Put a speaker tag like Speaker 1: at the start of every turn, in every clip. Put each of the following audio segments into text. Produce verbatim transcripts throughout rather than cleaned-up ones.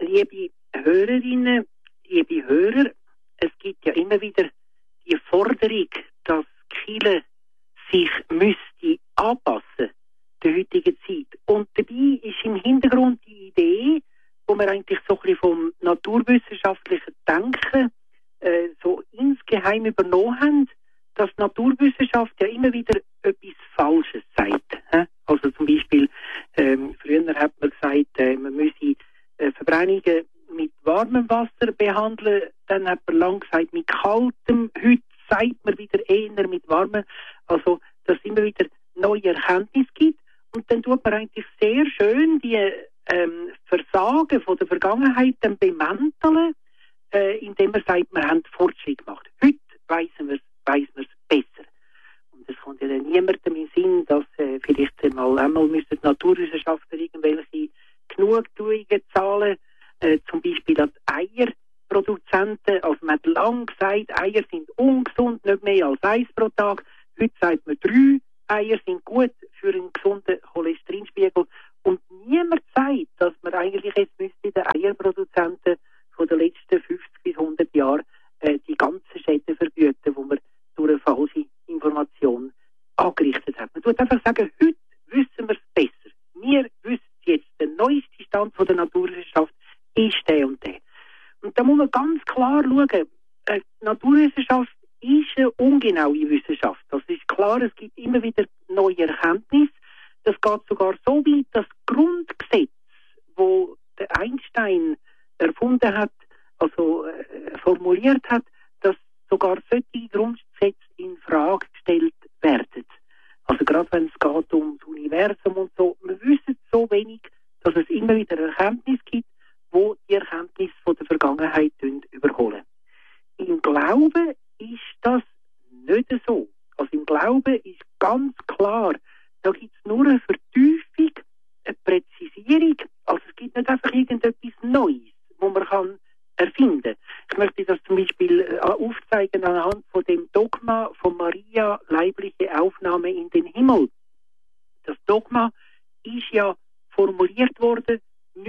Speaker 1: Liebe Hörerinnen, liebe Hörer, es gibt ja immer wieder die Forderung, dass die Kirche sich müsste anpassen der heutigen Zeit. Und dabei ist im Hintergrund die Idee, wo wir eigentlich so ein bisschen vom naturwissenschaftlichen Denken äh, so insgeheim übernommen haben, dass Naturwissenschaft ja immer wieder etwas Falsches sagt. He? Also zum Beispiel, ähm, früher hat man gesagt, äh, man müsse äh, Verbrennungen mit warmem Wasser behandeln, dann hat man lang gesagt mit kaltem, heute sagt man wieder eher mit warmem, also dass es immer wieder neue Erkenntnisse gibt und dann tut man eigentlich sehr schön die ähm, Versagen von der Vergangenheit dann bemänteln, äh, indem man sagt, wir haben Fortschritt gemacht. Heute weissen wir weiss man es besser. Und es kommt ja dann niemandem in den Sinn, dass äh, vielleicht einmal, einmal müssen die Naturwissenschaftler irgendwelche Genugtuungen zahlen, äh, zum Beispiel an die Eierproduzenten. Also man hat lang gesagt, Eier sind ungesund, nicht mehr als eins pro Tag. Heute sagt man, drei Eier sind gut für einen gesunden Cholesterinspiegel. Und niemand sagt, dass man eigentlich jetzt müsste den Eierproduzenten von den letzten fünfzig bis hundert Jahren äh, die ganzen Schäden vergüten, die man durch eine falsche Information angerichtet hat. Man tut einfach sagen, heute wissen wir es besser. Wir wissen jetzt, der neueste Stand von der Naturwissenschaft ist der und der. Und da muss man ganz klar schauen, äh, die Naturwissenschaft ist eine ungenaue Wissenschaft. Das ist klar, es gibt immer wieder neue Erkenntnisse. Das geht sogar so weit, dass das Grundgesetz, wo der Einstein erfunden hat, also äh, formuliert hat, dass sogar solche Grundgesetze in Frage gestellt werden. Also gerade wenn es geht um das Universum und so, wir wissen so wenig, dass es immer wieder Erkenntnisse gibt, wo die Erkenntnisse von der Vergangenheit überholen. Im Glauben ist das nicht so. Also im Glauben ist ganz klar, da gibt es nur eine Vertiefung, eine Präzisierung. Also es gibt nicht einfach irgendetwas Neues, wo man kann erfinden. Ich möchte das zum Beispiel äh, aufzeigen anhand von dem Dogma von Maria, leibliche Aufnahme in den Himmel. Das Dogma ist ja formuliert worden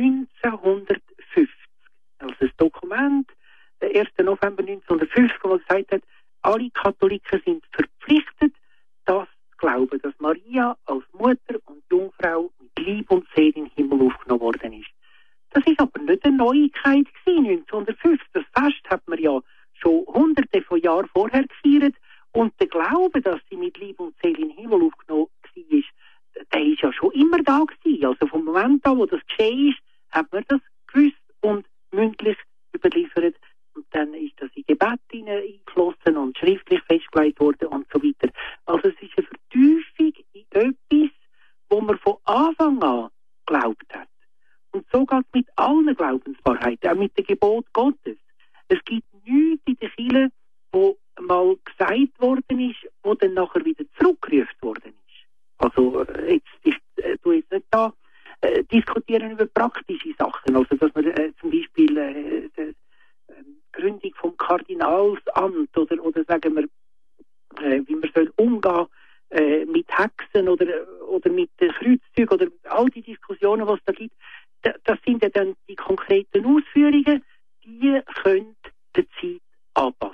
Speaker 1: neunzehnhundertfünfzig. Also das Dokument, der ersten November neunzehnhundertfünfzig, wo gesagt hat, alle Katholiken sind verpflichtet, das zu glauben, dass Maria als Mutter und Jungfrau mit Liebe und Seele in den Himmel aufgenommen worden ist. Das ist aber nicht eine Neuigkeit gewesen, neunzehnhundertfünfzig. Das Fest hat man ja schon hunderte von Jahren vorher gefeiert. Und der Glaube, dass sie mit Liebe und Seele in den Himmel aufgenommen war, der ist ja schon immer da gewesen. Also vom Moment an, wo das geschehen ist, hat man das gewusst und mündlich überliefert. Und dann ist das in Gebet eingeflossen und schriftlich festgelegt worden und so weiter. Also es ist eine Vertiefung in etwas, wo man von Anfang an geglaubt hat. Und so geht es mit allen Glaubenswahrheiten, auch mit dem Gebot Gottes. Es gibt nichts in der Kirche, wo mal gesagt worden ist, wo dann nachher wieder zurückgerufen worden ist. Also jetzt, ich äh, tue jetzt nicht da äh, diskutieren über praktische Sachen, also dass man äh, zum Beispiel äh, die äh, Gründung vom Kardinalsamt oder, oder sagen wir, äh, wie man soll umgehen äh, mit Hexen oder, oder mit äh, Kreuzzügen oder all die Diskussionen, was es da gibt, das sind ja dann die konkreten Ausführungen, die können der Zeit anpassen.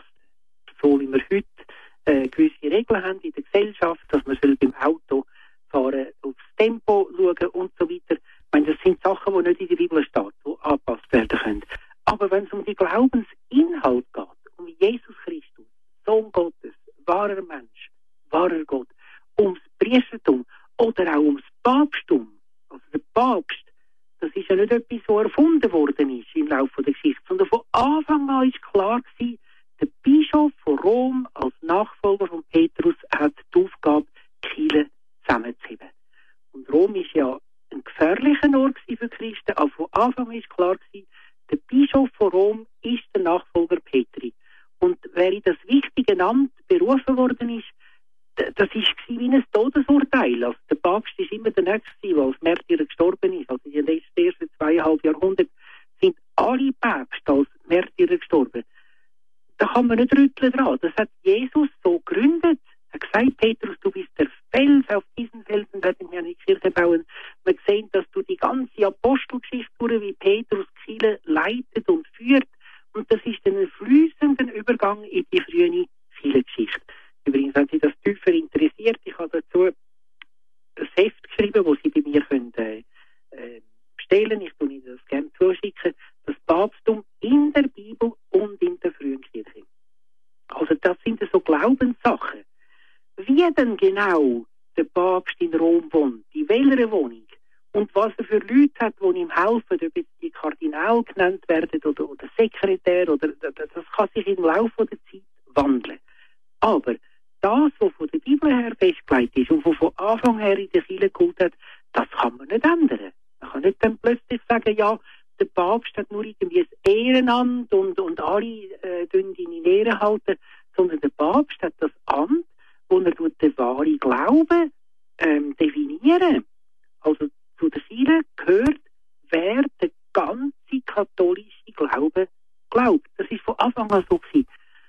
Speaker 1: So wie wir heute äh, gewisse Regeln haben in der Gesellschaft, dass man soll beim Autofahren aufs Tempo schauen und so weiter. Ich meine, das sind Sachen, die nicht in der Bibel stehen, die angepasst werden können. Aber wenn es um die Glaubensinhalt geht, um Jesus Christus, Sohn Gottes, wahrer Mensch, wahrer Gott, ums Priestertum oder auch ums Papsttum, also der Papst, das ist ja nicht etwas, was erfunden worden ist im Laufe der Geschichte, sondern von Anfang an ist klar gewesen, der Bischof von Rom als Nachfolger von Petrus hat die Aufgabe, die Kirche zusammenzuheben. Und Rom ist ja ein gefährlicher Ort für Christen, aber von Anfang an ist klar gewesen, der Bischof von Rom ist der Nachfolger Petri. Und wer in das wichtige Amt berufen worden ist, das war wie ein Todesurteil. Also der Papst ist immer der Nächste, der als Märtyrer gestorben ist. Also in den ersten zweieinhalb Jahrhunderten sind alle Päpste als Märtyrer gestorben. Da kann man nicht rütteln dran. Das hat Jesus so gegründet. Er hat gesagt, Petrus, du bist der Fels, auf diesen Felsen werden wir eine Kirche bauen. Wir sehen, dass du die ganze Apostelgeschichte durch, wie Petrus Kirche leitet und führt. Und das ist dann ein fließender Übergang in die frühe Kirchengeschichte. Übrigens, wenn Sie das tiefer interessiert, ich habe dazu ein Heft geschrieben, das Sie bei mir können, äh, bestellen. Ich tue Ihnen das gerne zuschicken. Das Papsttum in der Bibel und in der frühen Kirche. Also das sind so Glaubenssachen. Wie denn genau der Papst in Rom wohnt, in welcher Wohnung und was er für Leute hat, die ihm helfen, ob jetzt die Kardinal genannt werden oder, oder Sekretär, oder, das kann sich im Laufe der Zeit wandeln. Aber das, was von der Bibel her festgelegt ist und was von Anfang her in der Kirche geholt hat, das kann man nicht ändern. Man kann nicht dann plötzlich sagen, ja, der Papst hat nur irgendwie ein Ehrenamt und, und alle äh, ihn in Ehren halten, sondern der Papst hat das Amt, wo er den wahren Glauben ähm, definieren. Also zu der Kirche gehört, wer der ganze katholische Glaube glaubt. Das ist von Anfang an so gewesen.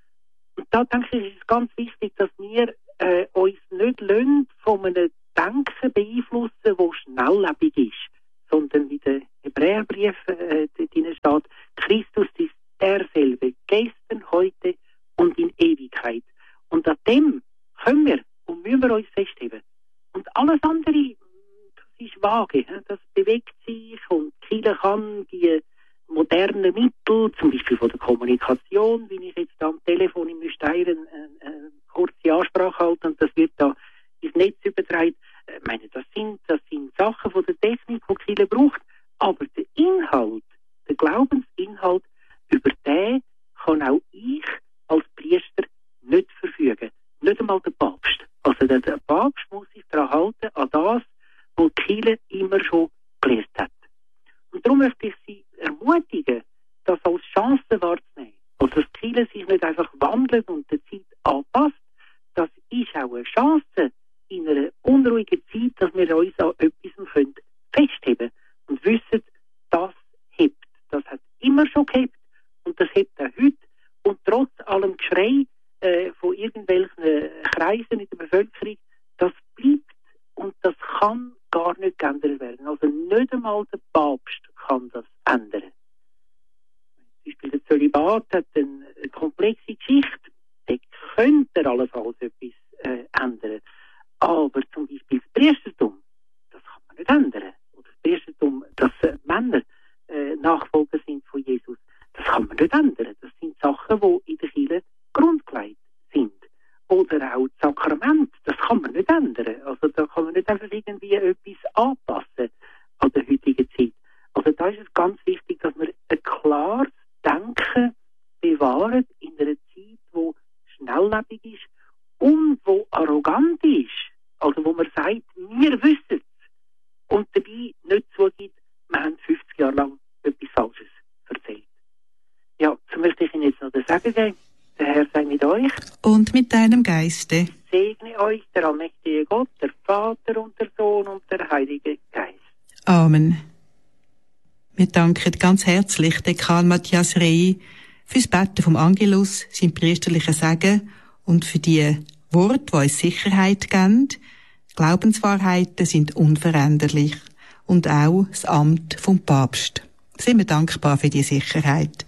Speaker 1: Und da denke ich, ist es ganz wichtig, dass wir äh, uns nicht lassen, von einem Denken beeinflussen, das schnelllebig ist, sondern wie der Hebräerbrief äh, drin steht, Christus ist derselbe, gestern, heute und in Ewigkeit. Und an dem können wir und müssen wir uns festheben. Und alles andere, das ist vage, das bewegt sich und die Kirche kann die modernen Mittel, zum Beispiel von der Kommunikation, wie ich jetzt am Telefon im Steyr eine, eine kurze Ansprache halte und das wird da ins Netz übertragen. Ich meine, das sind, das sind Sachen von der Technik, die die Kirche braucht, aber der Inhalt, der Glaubensinhalt, über den kann auch ich als Priester nicht verfügen. Nicht einmal der Papst. Also der, der Papst muss sich daran halten, an das, was die Kirche immer schon gelehrt hat. Und darum möchte ich Sie ermutigen, das als Chance wahrzunehmen. Also dass die Kirche sich nicht einfach wandelt und der Zeit anpasst. Das ist auch eine Chance in einer unruhigen Zeit, dass wir uns an etwas festheben können und wissen, das hebt. Das hat immer schon gehebt und das hebt auch heute. Und trotz allem Geschrei äh, von irgendwelchen Kreisen in der Bevölkerung, das bleibt und das kann gar nicht geändert werden. Also nicht einmal der Papst kann das ändern. Zum Beispiel der Zölibat hat eine komplexe Geschichte. Da könnte er allenfalls etwas äh, ändern. Aber zum Beispiel das Priestertum, das kann man nicht ändern. Oder das Priestertum, dass äh, Männer äh, Nachfolger sind von Jesus, das kann man nicht ändern. Das sind Sachen, die in der Kirche grundgelegt sind. Oder auch das Sakrament, das kann man nicht ändern. Also da kann man nicht einfach irgendwie etwas anpassen an der heutigen Zeit. Also da ist es ganz wichtig, dass man ein klares Denken bewahrt in einer Zeit, die schnelllebig ist und wo arrogant ist. Also wo man sagt, wir wissen es. Und dabei nicht zugibt, wir haben fünfzig Jahre lang etwas Falsches erzählt. Ja, so möchte ich Ihnen jetzt noch das Sagen geben. Der Herr sei mit euch.
Speaker 2: Und mit deinem Geiste.
Speaker 1: Segne euch der allmächtige Gott, der Vater und der Sohn und der Heilige Geist.
Speaker 2: Amen. Wir danken ganz herzlich Dekan Matthias Rey fürs Beten vom Angelus, sein priesterlichen Segen und für die Worte, die uns Sicherheit geben. Glaubenswahrheiten sind unveränderlich und auch das Amt vom Papst. Sind wir dankbar für die Sicherheit.